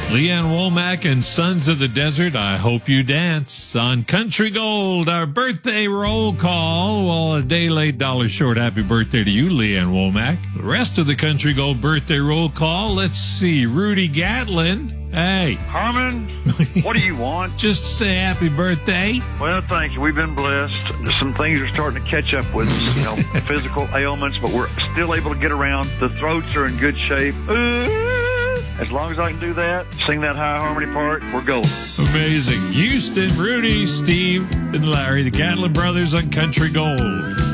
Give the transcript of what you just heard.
Leanne Womack and Sons of the Desert, I Hope You Dance. On Country Gold, our birthday roll call. Well, a day late, dollar short. Happy birthday to you, Leanne Womack. The rest of the Country Gold birthday roll call, let's see. Rudy Gatlin. Hey. Herman, what do you want? Just say happy birthday. Well, thank you. We've been blessed. Some things are starting to catch up with us, physical ailments, but we're still able to get around. The throats are in good shape. As long as I can do that, sing that high harmony part, we're golden. Amazing. Houston, Rudy, Steve, and Larry, the Gatlin brothers on Country Gold.